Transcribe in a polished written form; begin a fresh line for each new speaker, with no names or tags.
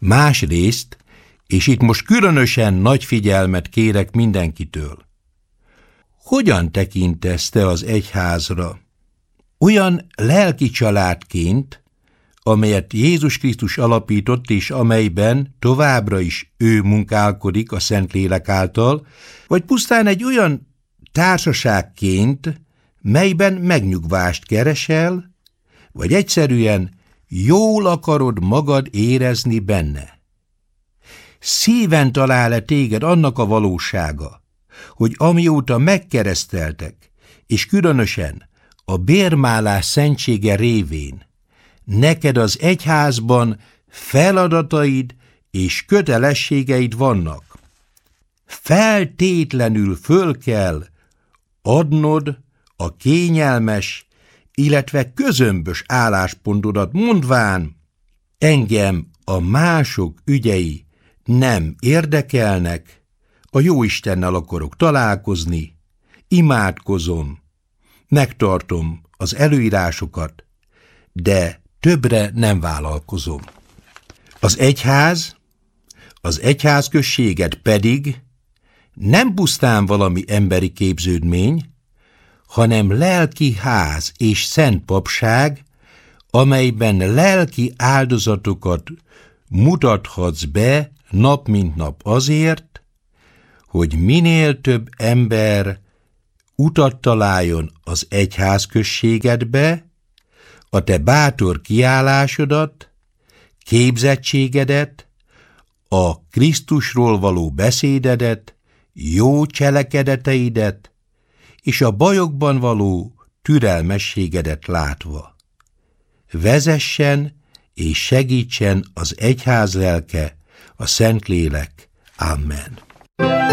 Másrészt, és itt most különösen nagy figyelmet kérek mindenkitől, hogyan tekintesz te az egyházra? Olyan lelki családként, amelyet Jézus Krisztus alapított, és amelyben továbbra is ő munkálkodik a Szentlélek által, vagy pusztán egy olyan társaságként, melyben megnyugvást keresel, vagy egyszerűen jól akarod magad érezni benne? Szíven talál-e téged annak a valósága, hogy amióta megkereszteltek, és különösen a bérmálás szentsége révén, neked az egyházban feladataid és kötelességeid vannak. Feltétlenül föl kell adnod a kényelmes, illetve közömbös álláspontodat, mondván, engem a mások ügyei nem érdekelnek, a Jóistennel akarok találkozni, imádkozom, megtartom az előírásokat, de többre nem vállalkozom. Az egyházközséget pedig nem pusztán valami emberi képződmény, hanem lelki ház és szent papság, amelyben lelki áldozatokat mutathatsz be nap mint nap azért, hogy minél több ember utat találjon az egyházközségedbe, a te bátor kiállásodat, képzettségedet, a Krisztusról való beszédedet, jó cselekedeteidet és a bajokban való türelmességedet látva. Vezessen és segítsen az egyház lelke, a Szentlélek. Amen.